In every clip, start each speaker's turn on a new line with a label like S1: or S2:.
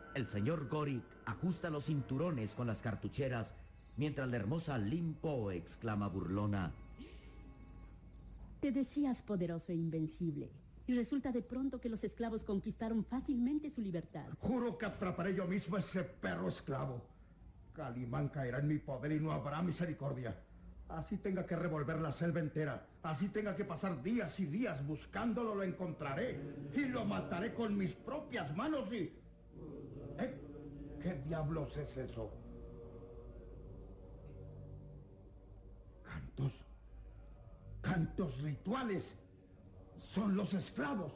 S1: El señor Gorik ajusta los cinturones con las cartucheras, mientras la hermosa Limpo exclama burlona:
S2: Te decías poderoso e invencible, y resulta de pronto que los esclavos conquistaron fácilmente su libertad.
S3: Juro que atraparé yo mismo a ese perro esclavo. Calimán caerá en mi poder y no habrá misericordia. Así tenga que revolver la selva entera, así tenga que pasar días y días buscándolo, lo encontraré y lo mataré con mis propias manos y... ¿Qué diablos es eso? Cantos rituales. Son los esclavos.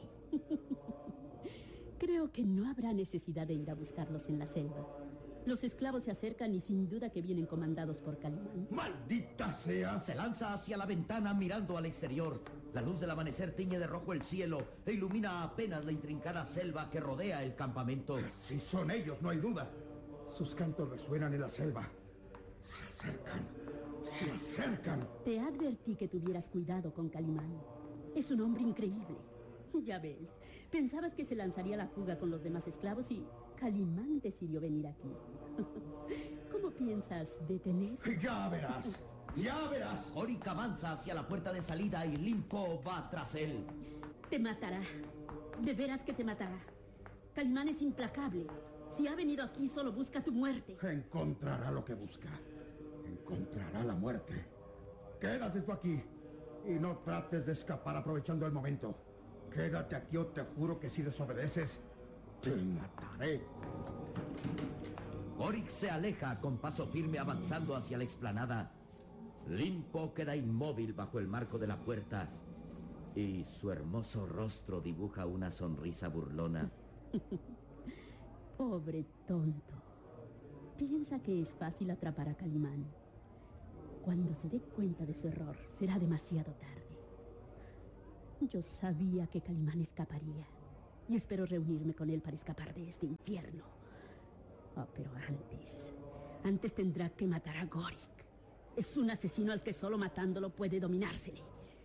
S2: Creo que no habrá necesidad de ir a buscarlos en la selva. Los esclavos se acercan y sin duda que vienen comandados por Calimán.
S3: ¡Maldita sea!
S1: Se lanza hacia la ventana mirando al exterior. La luz del amanecer tiñe de rojo el cielo e ilumina apenas la intrincada selva que rodea el campamento.
S3: Sí, son ellos, no hay duda. Sus cantos resuenan en la selva. Se acercan.
S2: Te advertí que tuvieras cuidado con Calimán. Es un hombre increíble. Ya ves, pensabas que se lanzaría a la fuga con los demás esclavos y Calimán decidió venir aquí. ¿Cómo piensas detener?
S3: Ya verás.
S1: Gorik avanza hacia la puerta de salida y Limpo va tras él.
S2: Te matará. De veras que te matará. Calimán es implacable. Si ha venido aquí, solo busca tu muerte.
S3: Encontrará lo que busca. Encontrará la muerte. Quédate tú aquí y no trates de escapar aprovechando el momento. Quédate aquí o te juro que si desobedeces, te mataré.
S1: Gorik se aleja con paso firme avanzando hacia la explanada. Limpo queda inmóvil bajo el marco de la puerta y su hermoso rostro dibuja una sonrisa burlona.
S2: Pobre tonto. Piensa que es fácil atrapar a Calimán. Cuando se dé cuenta de su error, será demasiado tarde. Yo sabía que Calimán escaparía y espero reunirme con él para escapar de este infierno. Pero antes tendrá que matar a Gorik. Es un asesino al que solo matándolo puede dominársele.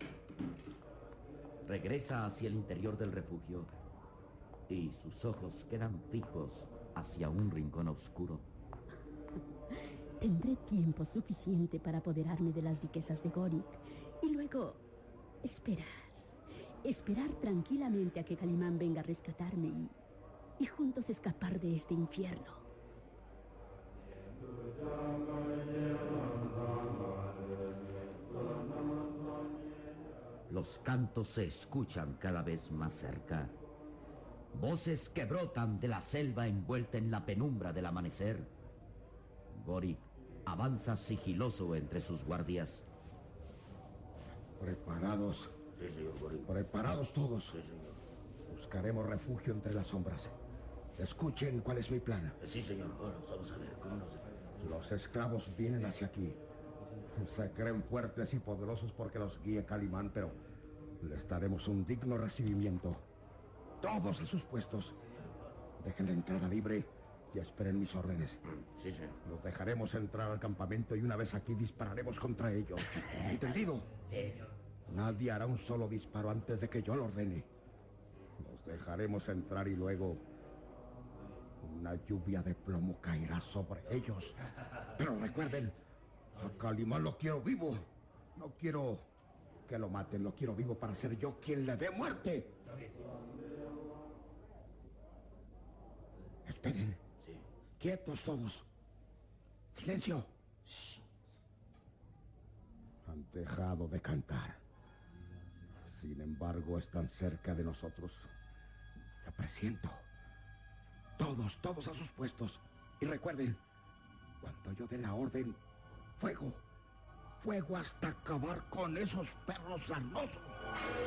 S1: Regresa hacia el interior del refugio y sus ojos quedan fijos hacia un rincón oscuro.
S2: Tendré tiempo suficiente para apoderarme de las riquezas de Gorik y luego esperar tranquilamente a que Calimán venga a rescatarme y juntos escapar de este infierno.
S1: Los cantos se escuchan cada vez más cerca. Voces que brotan de la selva envuelta en la penumbra del amanecer. Gorik avanza sigiloso entre sus guardias.
S3: ¿Preparados?
S4: Sí, señor Gorik.
S3: ¿Preparados todos?
S4: Sí, señor.
S3: Buscaremos refugio entre las sombras. Escuchen cuál es mi plan.
S4: Sí, señor. Bueno, vamos a ver. ¿Cómo nos...
S3: Los esclavos vienen hacia aquí. Se creen fuertes y poderosos porque los guíe Calimán, pero les daremos un digno recibimiento. Todos a sus puestos. Dejen la entrada libre y esperen mis órdenes.
S4: Sí, señor.
S3: Los dejaremos entrar al campamento y una vez aquí dispararemos contra ellos. ¿Entendido? Nadie hará un solo disparo antes de que yo lo ordene. Los dejaremos entrar y luego una lluvia de plomo caerá sobre ellos. Pero recuerden, a Calimán lo quiero vivo. No quiero que lo maten, lo quiero vivo para ser yo quien le dé muerte. Esperen.
S4: Sí.
S3: Quietos todos. Silencio. Han dejado de cantar. Sin embargo, están cerca de nosotros. Lo presiento. Todos a sus puestos. Y recuerden, cuando yo dé la orden, fuego. Fuego hasta acabar con esos perros sarnosos.